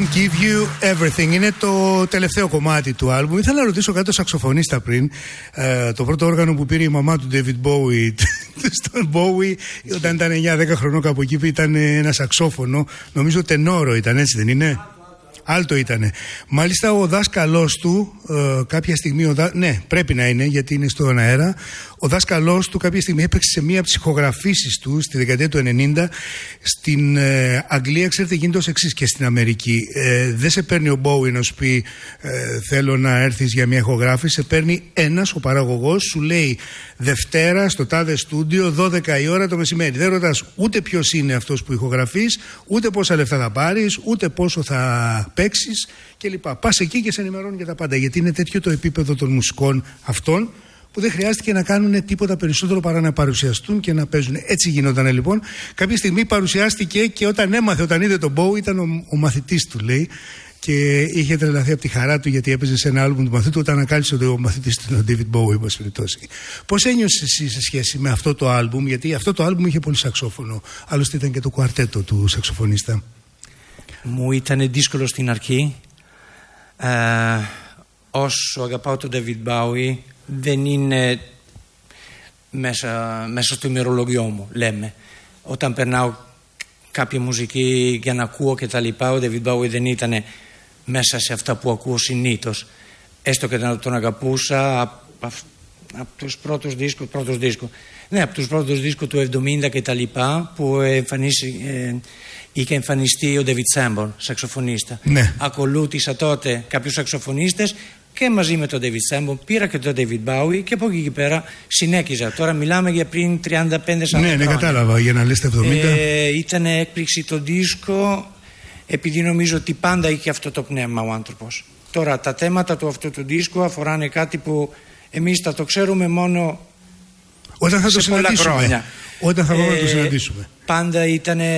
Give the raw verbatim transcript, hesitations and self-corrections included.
Give You Everything είναι το τελευταίο κομμάτι του άλμπουμ. Ήθελα να ρωτήσω κάτι το σαξοφωνίστα πριν. Ε, το πρώτο όργανο που πήρε η μαμά του David Bowie στον Bowie όταν ήταν εννιά δέκα χρονών κάπου εκεί, ήταν ένα σαξόφωνο. Νομίζω τενόρο ήταν, έτσι δεν είναι? Άλτο ήτανε. Μάλιστα ο δάσκαλός του ε, κάποια στιγμή, ο δά... ναι πρέπει να είναι γιατί είναι στον αέρα, ο δάσκαλός του κάποια στιγμή έπαιξε σε μία από τις ηχογραφήσεις του στη δεκαετία του ενενήντα στην ε, Αγγλία. Ξέρετε, γίνεται ως εξής και στην Αμερική. Ε, δεν σε παίρνει ο Bowie να σου πει ε, θέλω να έρθεις για μια ηχογράφηση. Σε παίρνει ένας, ο παραγωγός, σου λέει Δευτέρα στο τάδε στούντιο δώδεκα η ώρα το μεσημέρι. Δεν ρωτάς ούτε ποιος είναι αυτός που ηχογραφείς, ούτε πόσα λεφτά θα πάρεις, ούτε πόσο θα παίξεις κλπ. Πας εκεί και σε ενημερώνει για τα πάντα. Γιατί είναι τέτοιο το επίπεδο των μουσικών αυτών που δεν χρειάστηκε να κάνουν τίποτα περισσότερο παρά να παρουσιαστούν και να παίζουν. Έτσι γινόταν λοιπόν. Κάποια στιγμή παρουσιάστηκε και όταν έμαθε, όταν είδε τον Bowie, ήταν ο, ο μαθητής του, λέει, και είχε τρελαθεί από τη χαρά του γιατί έπαιζε σε ένα άλμπουμ του μαθητή του όταν ανακάλυψε ότι ο μαθητής του ήταν ο David Bowie, όπως περιπτώσει. Πώς ένιωσες εσύ σε σχέση με αυτό το άλμπουμ? Γιατί αυτό το άλμπουμ είχε πολύ σαξόφωνο. Άλλωστε ήταν και το κουαρτέτο του σαξοφωνίστα. Μου ήταν δύσκολο στην αρχή. Ε, όσο αγαπάω τον David Bowie, δεν είναι μέσα, μέσα στο ημερολογιό μου, λέμε. Όταν περνάω κάποια μουσική για να ακούω και τα λοιπά, ο David Bowie δεν ήταν μέσα σε αυτά που ακούω συνήθως. Έστω και να τον αγαπούσα από, από, από τους πρώτους δίσκους, πρώτους δίσκους. Ναι, από τους πρώτους δίσκους του εβδομήντα και τα λοιπά, που εμφανίσει, ε, είχε εμφανιστεί ο David Sanborn, σαξοφωνίστα. Ναι. Ακολούθησα τότε κάποιους σαξοφωνίστες και μαζί με τον David Sanborn πήρα και τον David Bowie και από εκεί και πέρα συνέχιζα. Τώρα μιλάμε για πριν τριάντα πέντε σαράντα ναι, ναι, χρόνια. κατάλαβα, για να λες τα εβδομήντα. Ε, ήταν έκπληξη το δίσκο, επειδή νομίζω ότι πάντα είχε αυτό το πνεύμα ο άνθρωπος. Τώρα τα θέματα του αυτού του δίσκου αφοράνε κάτι που εμείς θα το ξέρουμε μόνο όταν θα σε το πολλά χρόνια. Όταν θα πάμε ε, να το συναντήσουμε. Πάντα ήταν